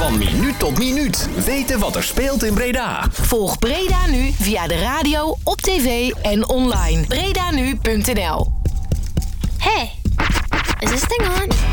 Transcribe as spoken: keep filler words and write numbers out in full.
Van minuut tot minuut. Weten wat er speelt in Breda. Volg Breda Nu via de radio, op tv en online. bredanu punt n l. Hey, is this thing on?